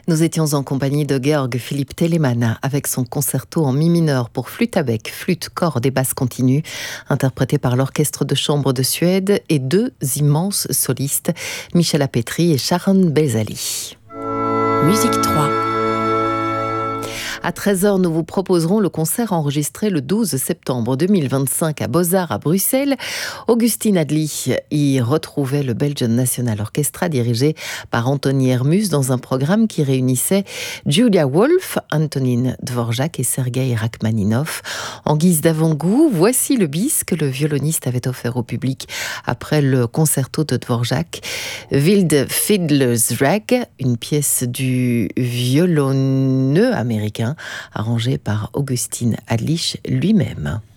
Nous étions en compagnie de Georg Philipp Telemann avec son concerto en mi mineur pour flûte à bec, flûte, corde et basse continue, interprété par l'Orchestre de chambre de Suède et deux immenses solistes, Michela Petri et Sharon Bezali. Musique 3. À 13h, nous vous proposerons le concert enregistré le 12 septembre 2025 à Beaux-Arts à Bruxelles. Augustine Adly y retrouvait le Belgian National Orchestra dirigé par Anthony Hermus dans un programme qui réunissait Julia Wolf, Antonin Dvorak et Sergei Rachmaninov. En guise d'avant-goût, voici le bis que le violoniste avait offert au public après le concerto de Dvorak. Wild Fiddler's Rag, une pièce du violoneux américain arrangé par Augustine Adly lui-même.